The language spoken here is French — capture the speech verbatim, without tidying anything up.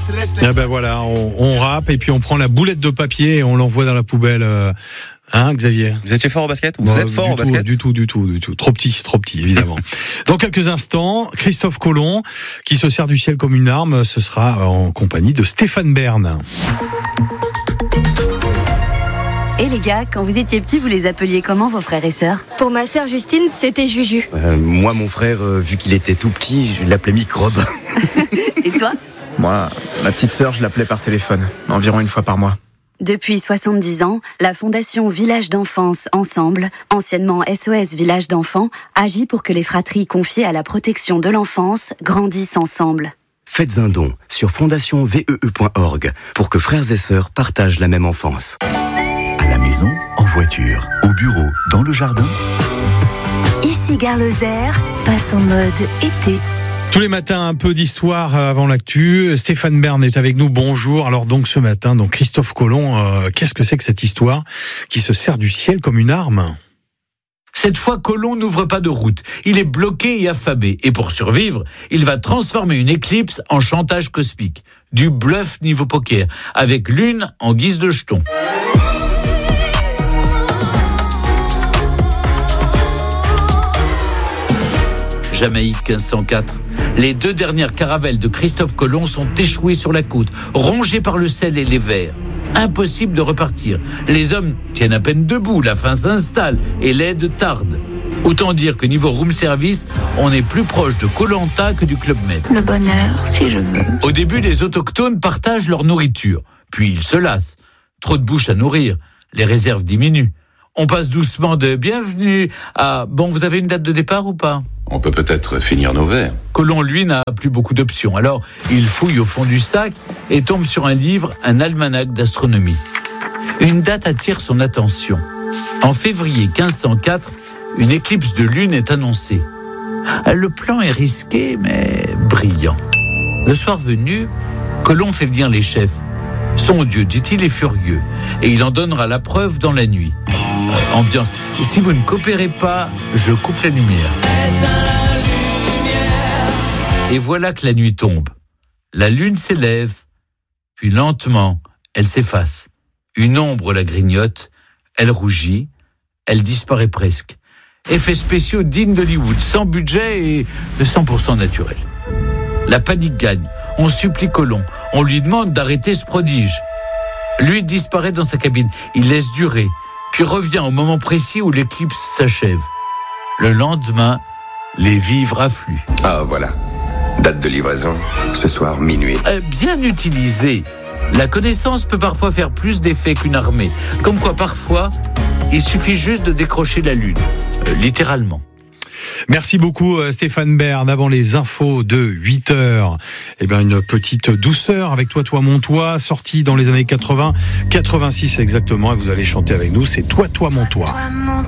Ah ben voilà, on, on râpe et puis on prend la boulette de papier et on l'envoie dans la poubelle. Euh, hein, Xavier? Vous étiez fort au basket? Vous bah, êtes fort du au tout, basket? Du tout, du tout, du tout. Trop petit, trop petit, évidemment. Dans quelques instants, Christophe Colomb, qui se sert du ciel comme une arme, ce sera en compagnie de Stéphane Bern. Et les gars, quand vous étiez petits, vous les appeliez comment vos frères et sœurs? Pour ma sœur Justine, c'était Juju. Euh, moi, mon frère, euh, vu qu'il était tout petit, je l'appelais Microbe. Et toi? Moi, ma petite sœur, je l'appelais par téléphone, environ une fois par mois. Depuis soixante-dix ans, la Fondation Village d'Enfance Ensemble, anciennement S O S Village d'Enfants, agit pour que les fratries confiées à la protection de l'enfance grandissent ensemble. Faites un don sur fondation vee point org pour que frères et sœurs partagent la même enfance. À la maison, en voiture, au bureau, dans le jardin. Ici Gare Lozère, passe en mode été. Tous les matins, un peu d'histoire avant l'actu. Stéphane Bern est avec nous. Bonjour. Alors donc ce matin, donc Christophe Colomb, euh, qu'est-ce que c'est que cette histoire qui se sert du ciel comme une arme? Cette fois, Colomb n'ouvre pas de route. Il est bloqué et affamé. Et pour survivre, il va transformer une éclipse en chantage cosmique. Du bluff niveau poker, avec lune en guise de jeton. Jamaïque quinze cent quatre. Les deux dernières caravelles de Christophe Colomb sont échouées sur la côte, rongées par le sel et les vers. Impossible de repartir. Les hommes tiennent à peine debout, la faim s'installe et l'aide tarde. Autant dire que niveau room service, on est plus proche de Koh-Lanta que du Club Med. Le bonheur, si je veux. Au début, les autochtones partagent leur nourriture. Puis ils se lassent. Trop de bouches à nourrir. Les réserves diminuent. On passe doucement de « bienvenue » à « bon, vous avez une date de départ ou pas ?» On peut peut-être finir nos verres. Colomb, lui, n'a plus beaucoup d'options. Alors, il fouille au fond du sac et tombe sur un livre, un almanach d'astronomie. Une date attire son attention. En février quinze cent quatre, une éclipse de lune est annoncée. Le plan est risqué, mais brillant. Le soir venu, Colomb fait venir les chefs. Son Dieu, dit-il, est furieux, et il en donnera la preuve dans la nuit. Euh, ambiance. Si vous ne coopérez pas, je coupe la lumière. Et voilà que la nuit tombe. La lune s'élève, puis lentement, elle s'efface. Une ombre la grignote, elle rougit, elle disparaît presque. Effets spéciaux dignes d'Hollywood, sans budget et cent pour cent naturel. La panique gagne. On supplie Colomb. On lui demande d'arrêter ce prodige. Lui disparaît dans sa cabine. Il laisse durer, puis revient au moment précis où l'éclipse s'achève. Le lendemain, les vivres affluent. Ah, voilà. Date de livraison, ce soir, minuit. Euh, bien utilisé, la connaissance peut parfois faire plus d'effet qu'une armée. Comme quoi, parfois, il suffit juste de décrocher la lune. Euh, littéralement. Merci beaucoup Stéphane Bern. Avant les infos de huit heures, eh bien une petite douceur avec Toi, Toi, Mon Toi, sorti dans les années quatre-vingts, quatre-vingt-six exactement, et vous allez chanter avec nous, c'est Toi, Toi, Mon Toi.